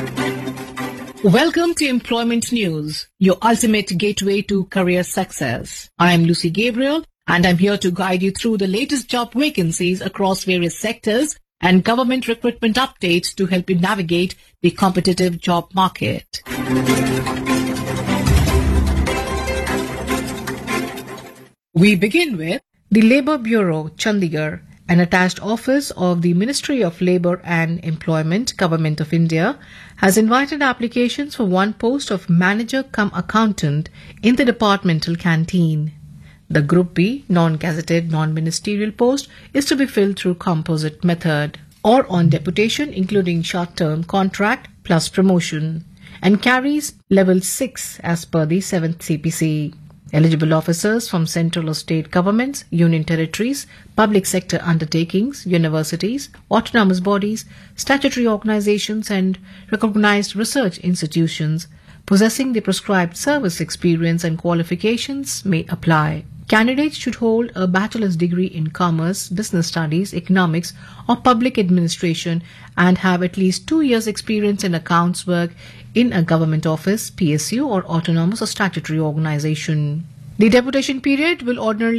Welcome to Employment News, your ultimate gateway to career success. I am Lucy Gabriel, and I'm here to guide you through the latest job vacancies across various sectors and government recruitment updates to help you navigate the competitive job market. We begin with the Labour Bureau, Chandigarh. An attached office of the Ministry of Labour and Employment, Government of India, has invited applications for one post of manager-cum-accountant in the departmental canteen. The Group B, non-gazetted, non-ministerial post is to be filled through composite method or on deputation, including short-term contract plus promotion, and carries level 6 as per the 7th CPC. Eligible officers from central or state governments, union territories, public sector undertakings, universities, autonomous bodies, statutory organizations and recognized research institutions possessing the prescribed service experience and qualifications may apply. Candidates should hold a bachelor's degree in commerce, business studies, economics or public administration and have at least 2 years experience in accounts work in a government office, PSU or autonomous or statutory organization. The deputation period will ordinarily